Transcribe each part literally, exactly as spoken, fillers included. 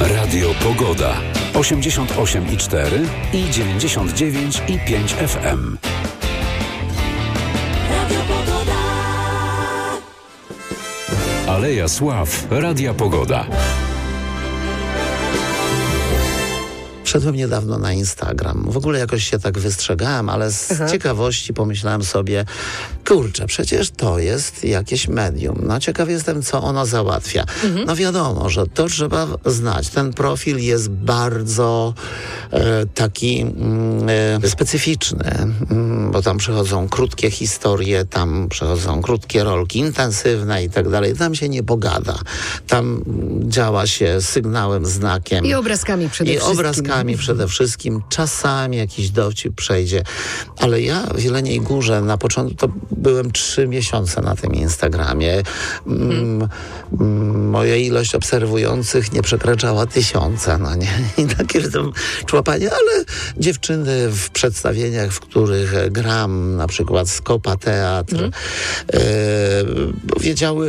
Radio Pogoda. osiemdziesiąt osiem i cztery i dziewięćdziesiąt dziewięć i pięć F M. Radio Pogoda. Aleja Sław. Radia Pogoda. Wszedłem niedawno na Instagram. W ogóle jakoś się tak wystrzegałem, ale z Aha. ciekawości pomyślałem sobie, kurczę, przecież to jest jakieś medium. No ciekaw jestem, co ono załatwia. Mhm. No wiadomo, że to trzeba znać. Ten profil jest bardzo e, taki mm, e, specyficzny, mm, bo tam przechodzą krótkie historie, tam przechodzą krótkie rolki, intensywne i tak dalej. Tam się nie pogada. Tam działa się sygnałem, znakiem. I obrazkami przede I wszystkim. obrazkami przede wszystkim. Czasami jakiś dowcip przejdzie. Ale ja w Jeleniej Górze na początku to byłem trzy miesiące na tym Instagramie. Mm, mm, moja ilość obserwujących nie przekraczała tysiąca, no nie? I takie tam człapanie, ale dziewczyny w przedstawieniach, w których gram, na przykład Skopa Teatr, mm. e, wiedziały,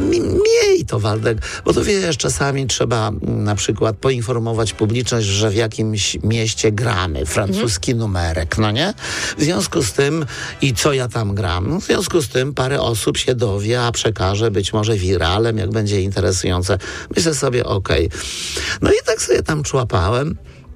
miej to, Waldek, bo to wiesz, czasami trzeba na przykład poinformować publiczność, że w jakimś mieście gramy, francuski mm. numerek, no nie? W związku z tym, i co ja tam gram? No, w związku z tym parę osób się dowie, a przekaże być może wiralem, jak będzie interesujące. Myślę sobie, okej. Okay. No i tak sobie tam człapałem.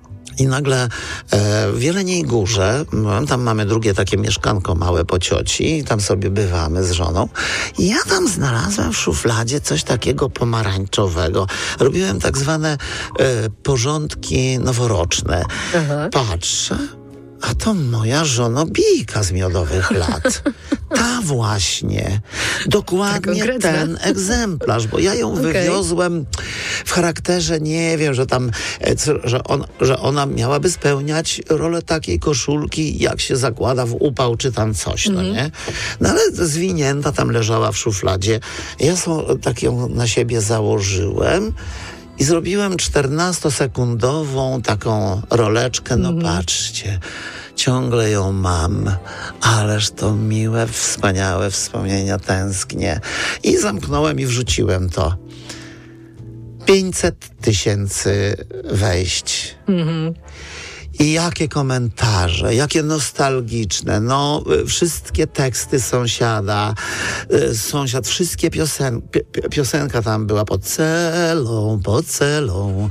I nagle e, w Jeleniej Górze, tam mamy drugie takie mieszkanko małe po cioci i tam sobie bywamy z żoną. I ja tam znalazłem w szufladzie coś takiego pomarańczowego. Robiłem tak zwane e, porządki noworoczne. Aha. Patrzę, a to moja żonobijka z Miodowych Lat. Ta właśnie. Dokładnie ten egzemplarz, bo ja ją okay. wywiozłem w charakterze, nie wiem, że tam, że, on, że ona miałaby spełniać rolę takiej koszulki, jak się zakłada w upał, czy tam coś, mm. no nie? No ale zwinięta tam leżała w szufladzie. Ja są, tak ją na siebie założyłem. I zrobiłem czternastosekundową taką roleczkę, no mm. patrzcie, ciągle ją mam, ależ to miłe, wspaniałe wspomnienia, tęsknię. I zamknąłem i wrzuciłem to. pięćset tysięcy wejść. Mhm. I jakie komentarze, jakie nostalgiczne. No, wszystkie teksty sąsiada, sąsiad, wszystkie piosen, pi, piosenka tam była pod celą, pod celą,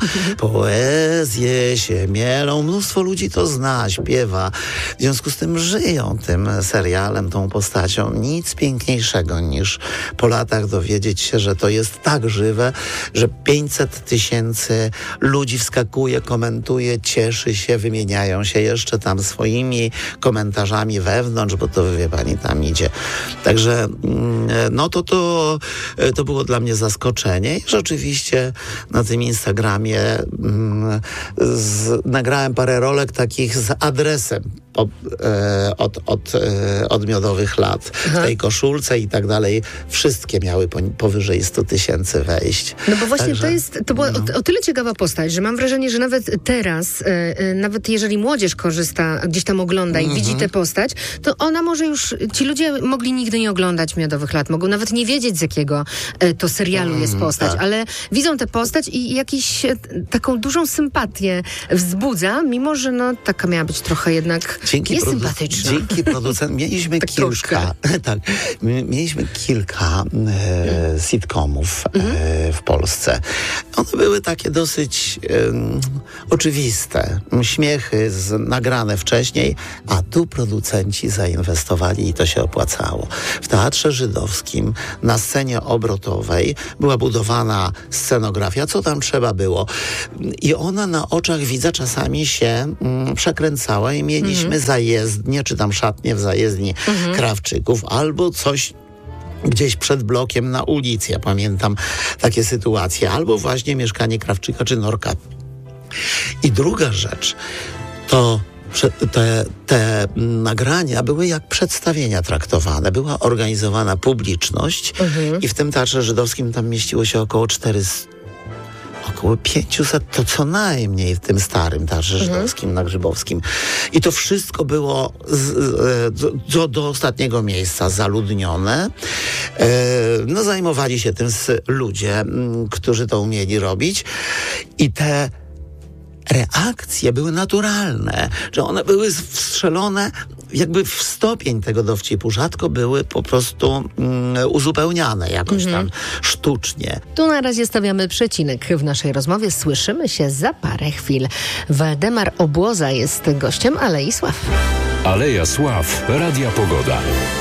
poezje się mielą. Mnóstwo ludzi to zna, śpiewa. W związku z tym żyją tym serialem, tą postacią. Nic piękniejszego niż po latach dowiedzieć się, że to jest tak żywe, że pięćset tysięcy ludzi wskakuje, komentuje, cieszy się, wymieniają się jeszcze tam swoimi komentarzami wewnątrz, bo to, wie pani, tam idzie. Także no to, to, to było dla mnie zaskoczenie i rzeczywiście na tym Instagramie mm, z, nagrałem parę rolek takich z adresem po, e, od, od, e, od Miodowych Lat. Aha. W tej koszulce i tak dalej. Wszystkie miały po, powyżej sto tysięcy wejść. No bo właśnie Także, to jest, to była no. o, o tyle ciekawa postać, że mam wrażenie, że nawet teraz, e, e, nawet jeżeli młodzież korzysta, gdzieś tam ogląda i mm-hmm. widzi tę postać, to ona może już, ci ludzie mogli nigdy nie oglądać Miodowych Lat, mogą nawet nie wiedzieć, z jakiego e, to serialu mm, jest postać, tak. ale widzą tę postać i jakiś e, taką dużą sympatię wzbudza, mimo że no taka miała być trochę jednak Dzięki niesympatyczna. Produ- dzięki producentom mieliśmy tak kilka, tak, mieliśmy kilka e, sitcomów e, mm-hmm. w Polsce. One były takie dosyć e, oczywiste. Śmiechy z, nagrane wcześniej, a tu producenci zainwestowali i to się opłacało. W Teatrze Żydowskim na scenie obrotowej była budowana scenografia, co tam trzeba było. I ona na oczach widza czasami się mm, przekręcała i mieliśmy mm-hmm. zajezdnię, czy tam szatnię w zajezdni mm-hmm. Krawczyków, albo coś gdzieś przed blokiem na ulicy. Ja pamiętam takie sytuacje. Albo właśnie mieszkanie Krawczyka, czy Norka. I druga rzecz, to te, te nagrania były jak przedstawienia traktowane. Była organizowana publiczność mhm. i w tym Teatrze Żydowskim tam mieściło się około czterysta około pięćset, to co najmniej w tym starym Teatrze Żydowskim mhm. na Grzybowskim. I to wszystko było z, do, do ostatniego miejsca zaludnione. E, no zajmowali się tym ludzie, m, którzy to umieli robić. I te reakcje były naturalne, że one były wstrzelone jakby w stopień tego dowcipu. Rzadko były po prostu mm, uzupełniane jakoś mm-hmm. tam sztucznie. Tu na razie stawiamy przecinek w naszej rozmowie. Słyszymy się za parę chwil. Waldemar Obłoza jest gościem Alei Sław. Aleja Sław, Radia Pogoda.